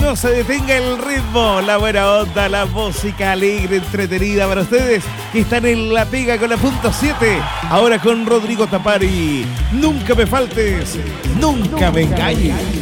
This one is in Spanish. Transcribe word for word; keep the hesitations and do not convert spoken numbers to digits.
no se detenga el ritmo, la buena onda, la música alegre, entretenida para ustedes que están en la pega con la punto siete. Ahora con Rodrigo Tapari. Nunca me faltes, nunca me engañes.